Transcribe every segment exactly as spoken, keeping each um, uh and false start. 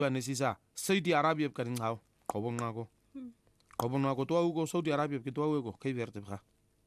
nesisa Saudi Arabia karing hao kobong ngako kobong ngako to ugo Saudi Arabia ke to ugo kay verte bra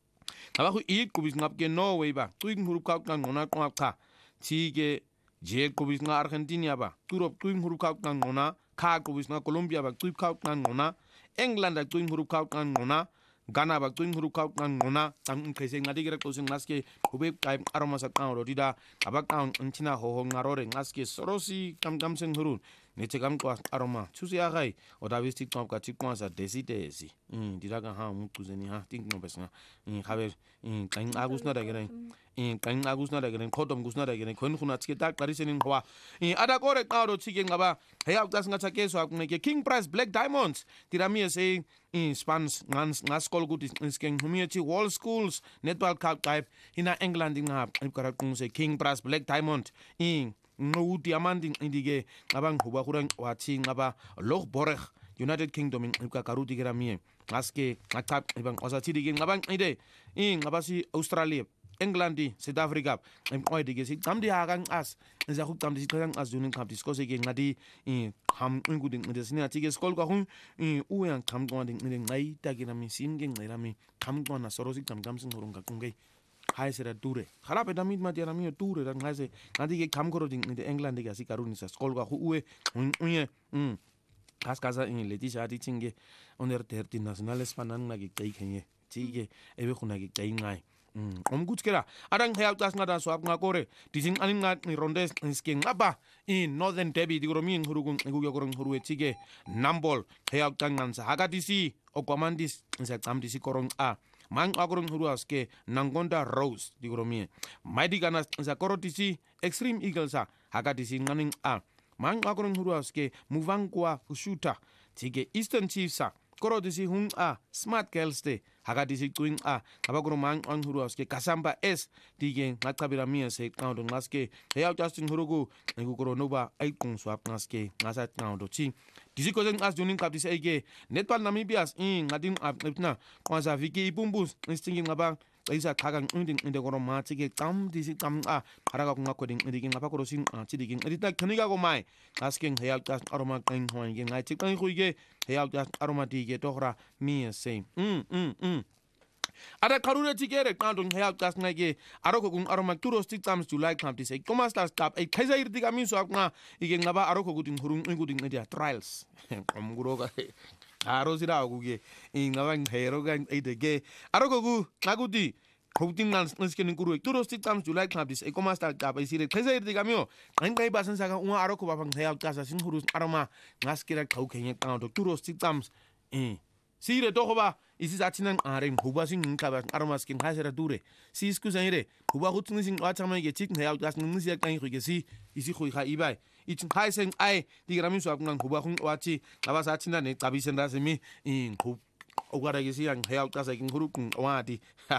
aba khu i kubis ngap ke Norway ba tuing hurup ka kan ngona ngap ka tige je kubis nga Argentina ba turop tuing hurup ka kan ngona ka kubis nga Colombia ba tuing ka kan ngona England ba tuing hurup ka kan ngona Ghana ba tuing hurup ka kan ngona tam kese ngadi gere ko sing naske hube kai aroma sa kan rodida aba kan ntina ho ho ngarore ngaske sorosi kam kam sing hurun ne tegam ko aroma chusi agai o davis tik tom ka tik kwa sa desi desi in diraga ha mu tuzeni ha tik no besna in khaber in kan agus na dagere in kan agus na dagere khodom gus na dagere kon khuna tike tak karisenin hwa in ada kore kauro tike ngaba heya das nga take so akune ke King Price Black Diamonds tirami say in Spanish ngas ngas kol gut is king humility wall schools netball cup type ina England nga kara kung say King Price Black Diamond in no diamanding indige ngabang huba kurang wachi ngaba loh borek United Kingdom in ka karuti gerami aske ngakap ibang osati dige ngabang ide in ngabasi Australia England South Africa em oi dige si tamdi hagang as za khuk tamdi kang as junin kap disko se ge ngadi in ham nguding ngade sini atige skol ka hun in uyan kam ko ding ngai ta gerami sin ge ngai kam ko na sorosi kam kam sing horong ka kungai haisera dure kharape damit ma tiara mi dure rang haise ngadi ke kam koro ding in England ge asi karuni sa skol ka hu uwe uye mm kas kasa in Leticia di tinge oner ter nationales panan na ge kai khenye tige ebe khuna ge kai ngai om gutskera adang hayal tas ngada so ap ngakore dising anin ngat ni rondes sking ngaba in Northern Derby di gromin hurugun ngugo gorong huruwe tige nambol hayal tangan sa haga disi o komandis sa tam disi korong a mang agorong huruas ke Nangonda Rose di gromin maidi kana sa korotisi Extreme Eagles sa haga disi nganing a mang agorong huruas ke Muvangwa Kushuta tige Eastern Chiefs sa koro disi hung a Smart Girls de haga disi tuing a kabagoro mang ang huruas ke Kasamba S dige ngatabira mia se kaundo ngaske heya Justin hurugu ngu koro noba ai kung swap ngaske ngasa kaundo chi disi ko jeng as juning kap disi ege netball Namibias in ngadin apna kwanza viki ibumbus instingin ngaba isa kagang unding inde koro ma chige tam disi tam a haraga kunga koding ndigin ngapa koro sing chidigin edita khaniga ko mai asking heya just aroma kain hoing ngai chikang khuige heya just aroma dige tohra mi se mm mm mm ada karure tigere kandung heya just ngai aroko gung aroma turos tik tams July camp disi koma start stop e kaiza irdiga min so akna ige ngaba aroko guding hurung nguding ndia trials komguro ga arosira guge ingawang hero gang idege arogogu nagudi houting nan skin guru turos tik tams July camp disi koma start stop e sire kaiza irdiga mio ngai basan saka un aroko babang heya just sin hurus aroma ngaskira khau khenye kando turos tik tams e sire tohoba isi sachinan areng hubasin ngkaba aroma skin hasera dure si iskuzaire huba hutun sing watama ge tik heya just ngisi kan khige si isi khoi kha ibai ich haisen ai digramin so akun huba khun wachi laba sachina ne tabisen rasemi in khub ogara ge si ang heya just king hurukun wati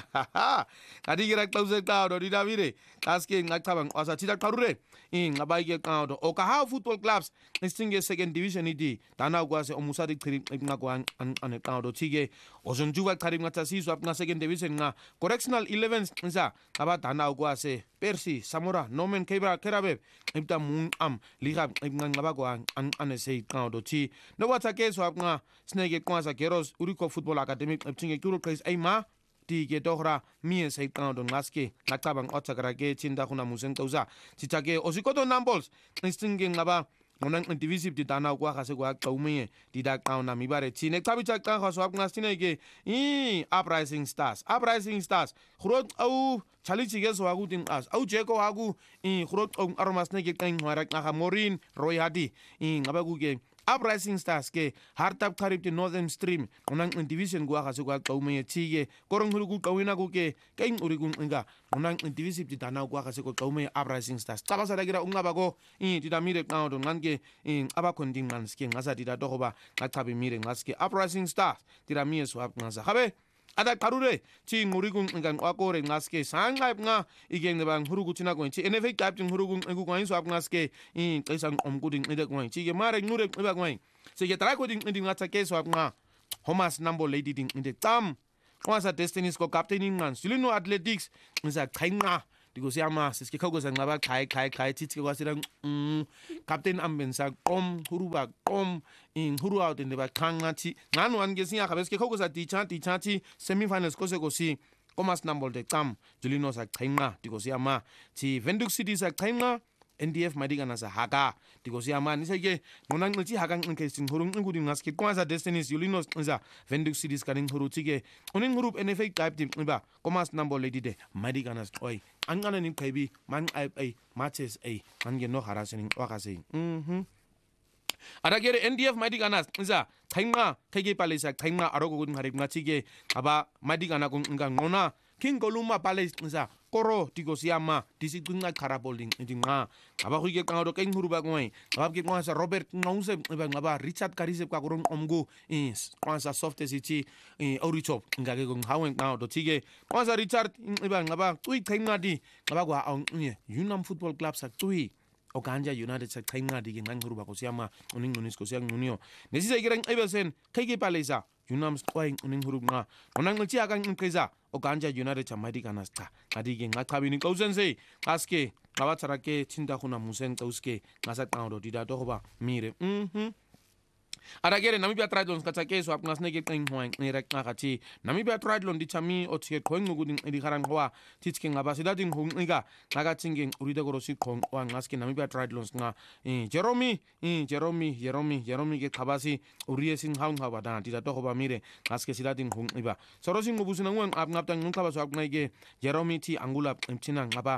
adigira close ka do didavire aske ngaktabang asa chida karure in abaige ka do okaha football clubs istinge second division idi tana kwase omusadi khiri ngako an an ka do chige ozonjuwa kharim ngata si so apna second division nga correctional elevens nsa aba tana kwase Persi Samora Nomen Kebra Kerabe ibta mun am liga ngaba ko an an sei ka do chi no wata ke so apna snege kwasa keros uriko football academy ibtinge kuro place ai ma tige dohra mie sai kando ngaske nakabang otsakara ge chinda khuna musen tauza chichage osikoto nambols instinge ngaba onang divisib di dana kwa khase kwa qaume di da kauna mibare chine tabicha ka khaso apna stine ge i uprising stars uprising stars khurot au chali chige so agu tin as au jeko agu i khurot armas ne ge kain harak na morin roy hadi i ngabagu ge uprising stars ke hartap kharib di northern stream onang division gwa khaso kwa qaume chige korong hulugu kawina gu ke kain urigun nga onang divisib di dana kwa khase ko qaume uprising stars tabasa gira ungaba go i di da mire kaun ngange in abakonding man ski ngasa di da dohoba ngatabi mire ngaske uprising stars di da mie so ap ngasa habe ada karure chi ngurigun ngan akore ngaske sangai nga igeng bang hurugu china ko chi N F A type ting hurugun egu ko so ap ngaske in kaisang omguding ide ko chi ge mare ngure ba ko se ge tra ko ding ding ngata ke so ap nga Homas number lady ding inde tam kwasa destinies ko captaining man silino athletics nsa khainga diko siyama sisikhokoza ngaba khai khai khai tithi kwasira mm captain ambensa qom huruba qom in huru out in the bakanga thi ngani wan ke sinya gabe sikhokoza ticha ticha thi semifinals kose kosi komas number de qam Julino sa qhinqa diko siyama thi Windhoek City sa qhinqa N D F Madigana sa haka diko siyama ni seke ngona ngithi haka nginke singhuru ngikudi ngaske kwanza Destinies Julino nza Windhoek City skaning huru thike uning group N F A type dimba komas number lady de Madigana oi angana ni qebi man ai matches ai ange no harasening wakase mhm Aragere N D F Madigana nza qhinqa kheke palesa qhinqa arogo kuding hari ngathike aba Madigana kunga ngona King Koluma Palace nza koro diko siyama disiqinqa charaboling ndinqa aba khike qangado ke nguru ba ngoi aba ke qwasa Robert Nqause ba ngaba Richard Karise kwa kurong omgo is qwasa soft city orichop ngake ko nghawe qangado thike qwasa Richard ba ngaba cui qhinqa di ngaba kwa Unam Football Club sa cui Okanja United sa qhinqa di ke nganguru ba ko siyama uning unis ko siyang unio nesise kirang ebesen khike palesa Unam sqwang uning hurubnga onang ngchi akang ngqiza Okanja United cha Madigana sta kadike ngaqhabini qawusense aske qabatsarake thinda khuna musen qawuske ngasa qangdo dida to hoba mire mhm Aragere Namibia Triathlon skatsake so apnga sneke qinghoang ngira qaqathi Namibia Triathlon dichami othike qhong nguding ediharang hwa titske ngaba sidating hongiga qaqathingeng uride korosi qhong wa ngaske Namibia Triathlon nga Jeremy Jeremy Jeremy Jeremy ke qhabasi uriye sing haung haba da dida to hoba mire ngaske sidating hongiba sorosi ngubusina ngwang apngaptang ngqaba so apngaike Jeremy ti angula mthina ngaba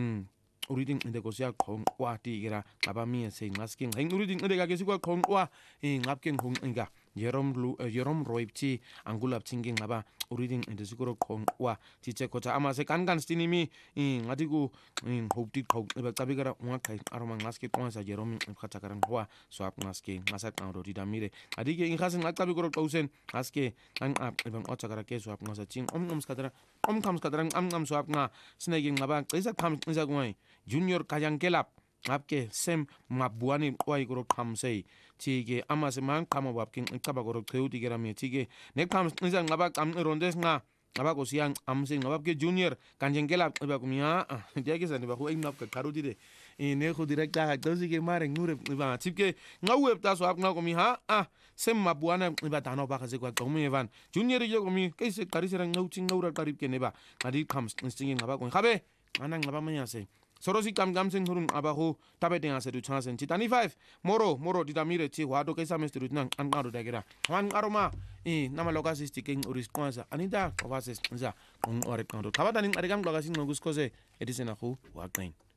Uriding in the Gosia Kong Wati Gira, Abami saying asking, and reading in the Gagasua Kong Wa in Lapkin Hung Inga, Jerome Jerome Roipti, Angula thinking about reading in the Siguro Kong Wa, Teacher Kota Amase Kangan Stinimi in Latigo in Hope Dick Hog, Tabigara, Waka, Araman Lasket, once a Jerome and Katakaran Hoa, Swap Naski, Masak Nado Didamire. Adige in Hasan Latabigo Osen, Aske, Hang up, even Otakara Swap Nasachin, Omnum Scatara, Om comes Catran, Amnam Swapna, snagging Labak, is a comes in Zagway. Junior Kayankelap apke sem mabuani kwai goro kamsei tige amaseman kama wapking kabagoro keuti gerami tige ne kams nza ngaba kam rondes nga ngaba ko siang amse ngabake junior kanjenkelap ba kumia jage sani ba ko inap ka karudi de ne ko directa ha dozi ke mare ngure ba tipke ngawe ta so apna ko mi ha ah sem mabuana ba tano ba kase kwa komi evan junior ye ko mi kaise karisera ngauchi ngaura karib ke ne ba ngadi kams stinging ngaba ko khabe anang ngaba manya se Sorosi kam kam sing hurun abahu tabe denga sedu chansen ti twenty-five moro moro ditamire ti wado kaisa mestiru nang angaro dagira wan aroma e nama lokasi sticking uris kwanza anida ovases nza on ore kando tabata ning arigam lokasi ngogus kose edisena khu waqain